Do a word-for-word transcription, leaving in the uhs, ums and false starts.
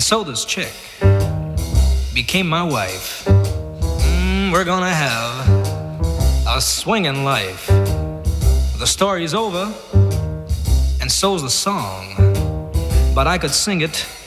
so this chick became my wife. Mm, we're gonna have a swinging life. The story's over, and so's the song, but I could sing it